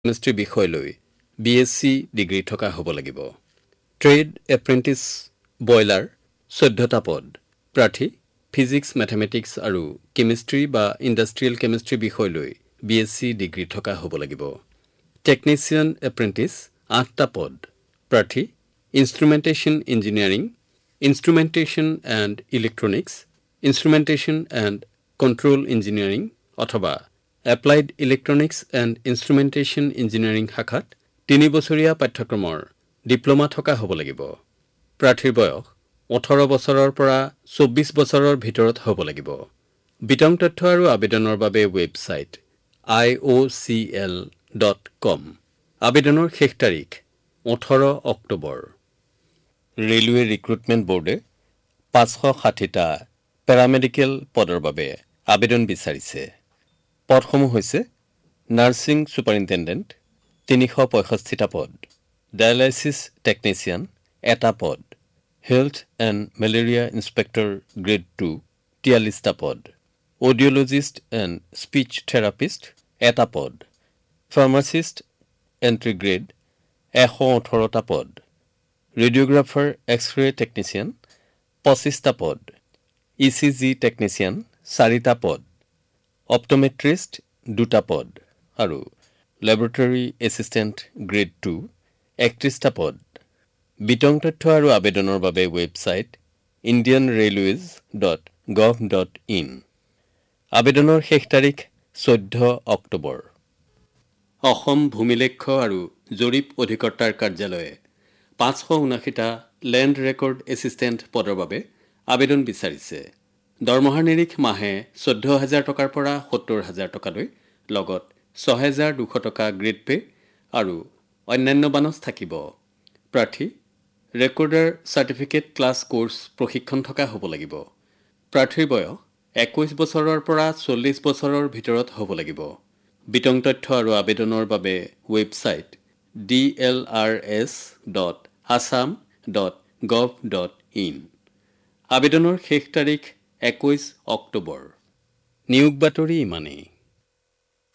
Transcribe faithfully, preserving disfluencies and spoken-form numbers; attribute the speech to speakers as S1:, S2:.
S1: Chemistry বিষয় লৈ B S C degree থকা হ'ব লাগিব। ট্ৰেড এপ্ৰেণ্টিছ বয়লাৰ চৈধ্যটা পদ। প্ৰাৰ্থী ফিজিক্স মেথমেটিক্স আৰু কেমিষ্ট্ৰি বা ইণ্ডাষ্ট্ৰিয়েল কেমিষ্ট্ৰি বিষয় লৈ বি এছ চি ডিগ্ৰী থকা হ'ব লাগিব। টেকনিচিয়ান এপ্ৰেণ্টিছ আঠটা পদ। প্ৰাৰ্থী ইনষ্ট্ৰুমেণ্টেশ্যন engineering, ইনষ্ট্ৰুমেণ্টেশ্যন and electronics, ইনষ্ট্ৰুমেণ্টেশ্যন and control engineering অথবা এপ্লাইড ইলেক্ট্ৰনিক্স এণ্ড ইনষ্ট্ৰুমেণ্টেশ্যন ইঞ্জিনিয়াৰিং শাখাত তিনি বছৰীয়া পাঠ্যক্ৰমৰ ডিপ্ল'মা থকা হ'ব লাগিব। প্ৰাৰ্থীৰ বয়স ওঠৰ বছৰৰ পৰা চৌব্বিছ বছৰৰ ভিতৰত হ'ব লাগিব। বিতং তথ্য আৰু আবেদনৰ বাবে ৱেবছাইট আই অ' চি এল ডট কম। আবেদনৰ শেষ তাৰিখ ওঠৰ অক্টোবৰ। ৰেলৱে ৰিক্ৰুটমেণ্ট বোৰ্ডে পাঁচশ ষাঠিটা পেৰামেডিকেল পদৰ বাবে আবেদন বিচাৰিছে। পদসমূহ হৈছে নাৰ্ছিং ছুপাৰিণ্টেণ্ডেণ্ট তিনিশ পঁয়ষষ্ঠিটা পদ, ডায়েলাইচিছ টেকনিচিয়ান এটা পদ, health and malaria inspector grade two তিয়াল্লিছটা পদ, অডিঅ'লজিষ্ট এণ্ড স্পীচ থেৰাপিষ্ট এটা পদ, ফাৰ্মাচিষ্ট এণ্ট্ৰি গ্ৰেড এশ ওঠৰটা পদ, ৰেডিঅ'গ্ৰাফাৰ এক্স-ৰে টেকনিচিয়ান পঁচিছটা পদ, ই চি জি টেকনিচিয়ান চাৰিটা পদ, অপ্ট'মেট্ৰিষ্ট দুটা পদ আৰু লেবৰেটৰী এছিষ্টেণ্ট গ্ৰেড টু একত্ৰিছটা পদ। বিতং তথ্য আৰু আবেদনৰ বাবে website Indian railways dot gov dot in. আবেদনৰ শেষ তাৰিখ চৈধ্য অক্টোবৰ। অসম ভূমিলেখ্য আৰু জৰীপ অধিকৰ্তাৰ কাৰ্যালয়ে পাঁচশ ঊনাশীটা লেণ্ড ৰেকৰ্ড এছিষ্টেণ্ট পদৰ বাবে আবেদন বিচাৰিছে। দৰমহাৰ নিৰিখ মাহে চৈধ্য হাজাৰ টকাৰ পৰা সত্তৰ হাজাৰ টকালৈ, লগত ছহেজাৰ দুশ টকা গ্ৰেড পে আৰু অন্যান্য বানচ থাকিব। প্ৰাৰ্থী ৰেকৰ্ডাৰ চাৰ্টিফিকেট ক্লাছ কোৰ্চ প্ৰশিক্ষণ থকা হ'ব লাগিব। প্ৰাৰ্থীৰ বয়স একৈছ বছৰৰ পৰা চল্লিছ বছৰৰ ভিতৰত হ'ব লাগিব। বিতং তথ্য আৰু আবেদনৰ বাবে website D L R S dot Assam dot gov dot in. আবেদনৰ শেষ তাৰিখ একৈছ অক্টোবৰ। নিয়োগ বাতৰি ইমানেই।